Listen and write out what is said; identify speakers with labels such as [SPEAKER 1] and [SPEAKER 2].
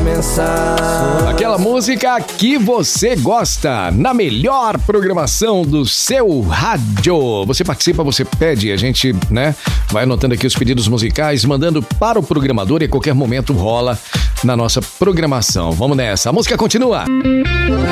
[SPEAKER 1] mensagem.
[SPEAKER 2] Aquela música que você gosta, na melhor programação do seu rádio. Você participa, você pede, a gente, né, vai anotando aqui os pedidos musicais, mandando para o programador e a qualquer momento rola na nossa programação. Vamos nessa, a música continua.